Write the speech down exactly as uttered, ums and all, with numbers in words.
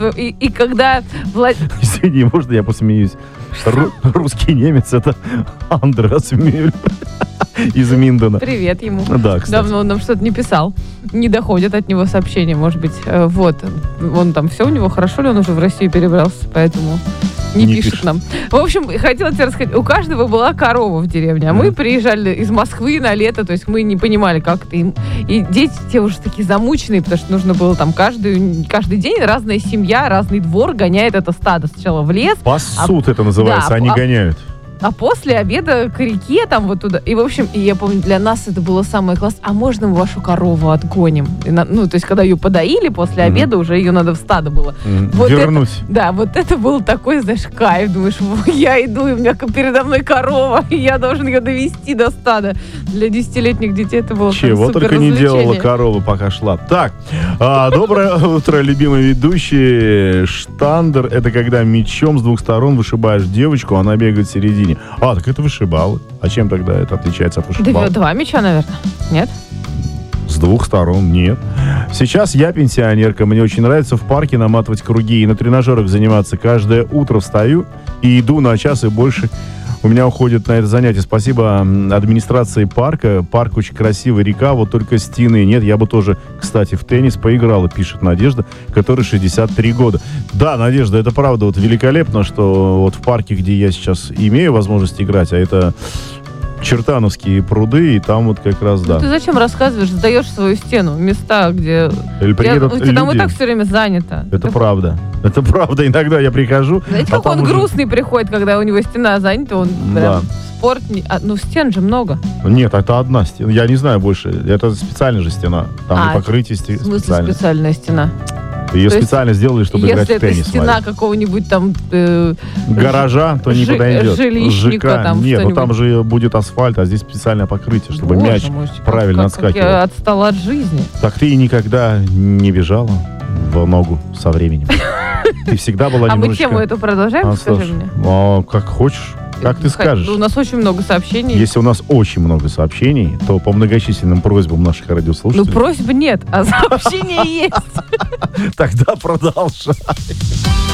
И, и когда... Влад... Извини, можно я посмеюсь? Ру- русский немец — это Андреас Мюль из Миндена. Привет ему. Да, кстати. Давно он нам что-то не писал. Не доходят от него сообщения, может быть. Э, Вот. Он там все у него хорошо ли, он уже в Россию перебрался, поэтому не, Не пишет, пишет. нам. В общем, хотела тебе рассказать. У каждого была корова в деревне. А Мгм. мы приезжали из Москвы на лето, то есть мы не понимали, как это им. И дети те уже такие замученные, потому что нужно было там каждый, каждый день разная семья, разный двор гоняет это стадо сначала в лес, Пасут это называется, да, они а- гоняют. а после обеда к реке, там вот туда. И, в общем, и я помню, для нас это было самое классное. А можно мы вашу корову отгоним? И на- ну, то есть, когда ее подоили, после Мгм. обеда уже ее надо в стадо было. М, Вот Вернуть. Да, вот это был такой, знаешь, кайф. Думаешь, «Во, я иду, и у меня передо мной корова, и я должен ее довести до стада. Для десятилетних детей это было прям Чего супер только не делала развлечение. корова, пока шла. Так, а, доброе утро, любимый ведущий. Штандер — это когда мечом с двух сторон вышибаешь девочку, она бегает в середине. А, так это вышибалы. А чем тогда это отличается от Да, вышибала? два мяча, наверное. Нет? С двух сторон нет. Сейчас я пенсионерка, мне очень нравится в парке наматывать круги и на тренажерах заниматься. Каждое утро встаю и иду на час и больше. У меня уходит на это занятие. Спасибо м, администрации парка. Парк очень красивый, река, вот только стены нет. Я бы тоже, кстати, в теннис поиграла, пишет Надежда, которой шестьдесят три года. Да, Надежда, это правда вот великолепно, что вот в парке, где я сейчас имею возможность играть, а это Чертановские пруды, и там вот как раз, да. Ну, ты зачем рассказываешь, сдаешь свою стену, места, где... Или приедут Я- у тебя там и люди. так все время занято. Это правда. Это правда. Иногда я прихожу. Знаете, а как там он уже- грустный приходит, когда у него стена занята, он Да. прям спорт... не- а, ну, стен же много. Нет, это одна стена. Я не знаю больше. Это специальная же стена. Там А, и покрытие сте- В смысле специальное. специальная стена? Ее То есть, специально сделали, чтобы играть Если в это теннис. стена смотри. какого-нибудь там... э, Гаража, то не жи- подойдет. жилищника ЖК. там Нет, ну что-нибудь. там же будет асфальт, а здесь специальное покрытие, чтобы Боже мяч мой, как- правильно как, как отскакивал. я отстала от жизни. Так ты и никогда не бежала в ногу со временем. Ты всегда была А мы немножечко... тему эту продолжаем, А, скажи слушай, мне? а, как хочешь, как ты Ха- скажешь. У нас очень много сообщений. Если у нас очень много сообщений, то по многочисленным просьбам наших Ну, радиослушателей... просьб нет, а сообщения есть. Тогда продолжай.